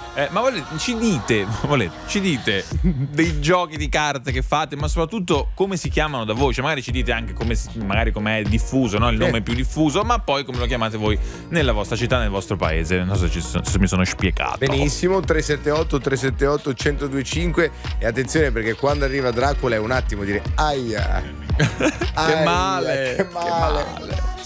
Ma ci dite dei giochi di carte che fate, ma soprattutto come si chiamano da voi? Cioè, magari ci dite anche magari com'è diffuso, no? Il nome più diffuso, ma poi come lo chiamate voi nella vostra città, nel vostro paese. Non so se mi sono spiegato. Benissimo, 378 1025. E attenzione, perché quando arriva Dracula è un attimo dire aia. Che male. Che male.